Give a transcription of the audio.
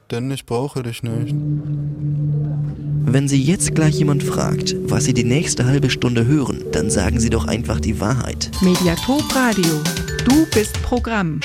denn ich brauche dich nicht. Wenn Sie jetzt gleich jemand fragt, was Sie die nächste halbe Stunde hören, dann sagen Sie doch einfach die Wahrheit. Mediathek Radio. Du bist Programm.